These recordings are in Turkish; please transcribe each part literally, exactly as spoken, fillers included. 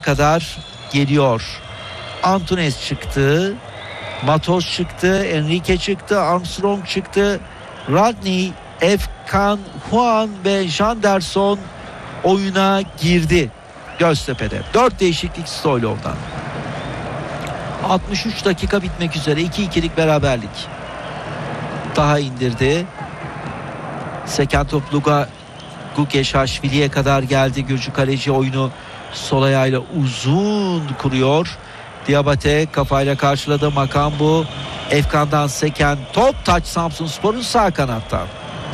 kadar geliyor. Antunes çıktı, Matos çıktı, Enrique çıktı, Armstrong çıktı, Rodney, Efkan, Juan ve Janderson oyuna girdi Göztepe'de. dört değişiklik Stoylov'dan. altmış üç dakika bitmek üzere, iki ikilik beraberlik. Daha indirdi. Seken top Luka Gugeşaşvili'ye kadar geldi. Gürcü kaleci oyunu sol ayağıyla uzun kuruyor. Diabate kafayla karşıladı. Makambu, Efkan'dan seken top, taç Samsunspor'un sağ kanattan.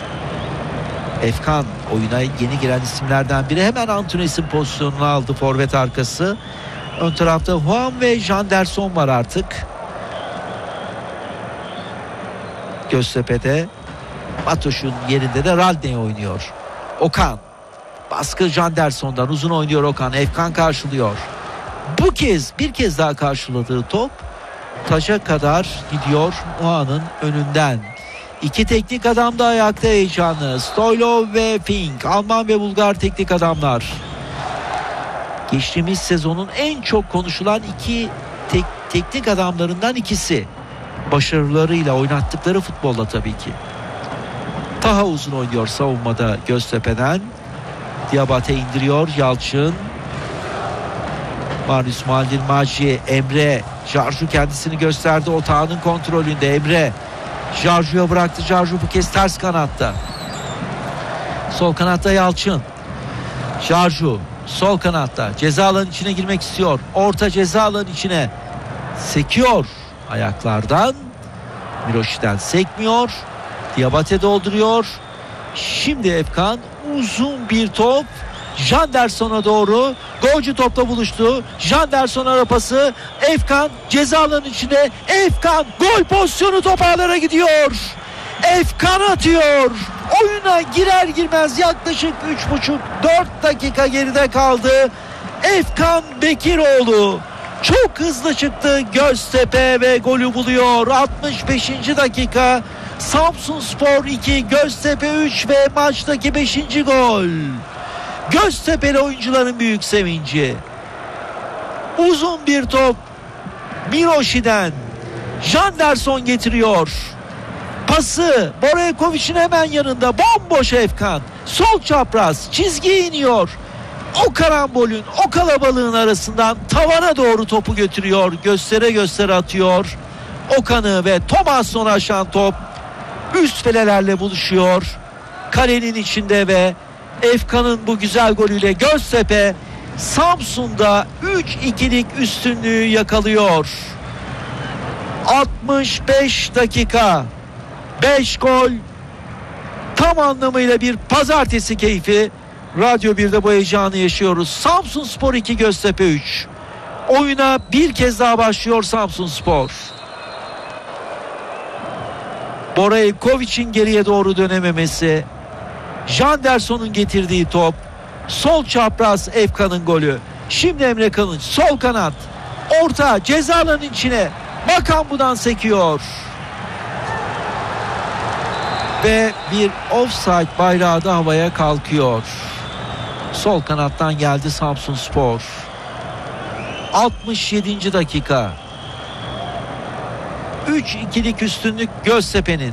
Efkan oyuna yeni giren isimlerden biri. Hemen Antunes'in pozisyonunu aldı forvet arkası. Ön tarafta Juan ve Janderson var artık. Göztepe'de Matoş'un yerinde de Radney oynuyor. Okan, baskı Janderson'dan, uzun oynuyor Okan. Efkan karşılıyor. Bu kez bir kez daha karşıladığı top taşa kadar gidiyor Juan'ın önünden. İki teknik adam da ayakta heyecanlı. Stoylov ve Fink, Alman ve Bulgar teknik adamlar. Geçtiğimiz sezonun en çok konuşulan iki tek, teknik adamlarından ikisi. Başarılarıyla, oynattıkları futbolla tabii ki. Daha uzun oynuyor savunmada Göztepe'den. Diabate indiriyor. Yalçın, Marius Maldilmacı, Emre, Jarju kendisini gösterdi. Otağının kontrolünde Emre. Jarju'ya bıraktı. Jarju bu kez ters kanatta. Sol kanatta Yalçın. Jarju sol kanatta. Ceza alanının içine girmek istiyor. Orta ceza alanının içine. Sekiyor ayaklardan. Miroş'ten sekmiyor. Diabate dolduruyor. Şimdi Efkan, uzun bir top. Janderson'a doğru. Golcü topla buluştu. Janderson arapası. Efkan ceza alanının içine. Efkan gol pozisyonu, top ağlara gidiyor. Efkan atıyor. Oyuna girer girmez yaklaşık üç buçuk dört dakika geride kaldı. Efkan Bekiroğlu çok hızlı çıktı Göztepe ve golü buluyor. altmış beşinci dakika. Samsunspor iki, Göztepe üç ve maçtaki beşinci gol. Göztepe'li oyuncuların büyük sevinci. Uzun bir top Miroşi'den. Janderson getiriyor. Pası Boraykovic'in hemen yanında, bomboş Efkan. Sol çapraz çizgiye iniyor. O karambolün, o kalabalığın arasından tavana doğru topu götürüyor. Göstere göstere atıyor. Okan'ı ve Thomas'ını aşan top üst filelerle buluşuyor. Kalenin içinde ve Efkan'ın bu güzel golüyle Göztepe Samsun'da üç ikilik üstünlüğü yakalıyor. altmış beş dakika, beş gol, tam anlamıyla bir pazartesi keyfi. Radyo birde bu heyecanı yaşıyoruz. Samsunspor iki, Göztepe üç. Oyuna bir kez daha başlıyor Samsunspor. Boraykovic'in geriye doğru dönememesi, Janderson'un getirdiği top, sol çapraz Efkan'ın golü. Şimdi Emre Kılınç sol kanat, orta ceza alanının içine, Makambu'dan sekiyor. Ve bir offside bayrağı da havaya kalkıyor. Sol kanattan geldi Samsunspor. altmış yedinci dakika. üç ikilik üstünlük Göztepe'nin.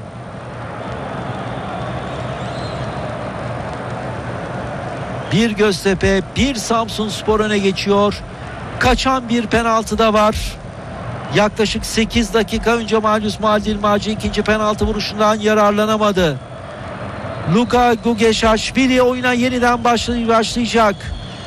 Bir Göztepe, bir Samsunspor öne geçiyor. Kaçan bir penaltı da var. Yaklaşık sekiz dakika önce Marius Maldilmacı ikinci penaltı vuruşundan yararlanamadı. Luka Gugeşaşvili oyuna yeniden başlayacak.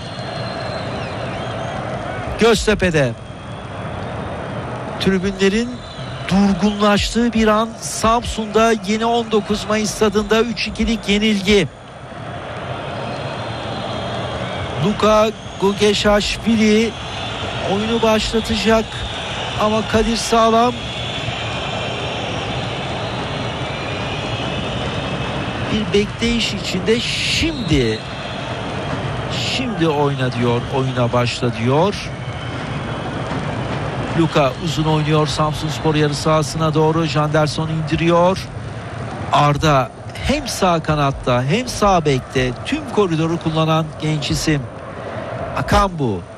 Göztepe'de tribünlerin durgunlaştığı bir an. Samsun'da yeni on dokuz Mayıs stadında üç ikilik yenilgi. Luka Gugeşaşvili oyunu başlatacak ama Kadir Sağlam bir bekleyiş içinde. Şimdi şimdi oyna diyor, oyuna başla diyor. Luka uzun oynuyor Samsunspor yarı sahasına doğru. Janderson indiriyor. Arda hem sağ kanatta hem sağ bekte tüm koridoru kullanan genç isim. Akambu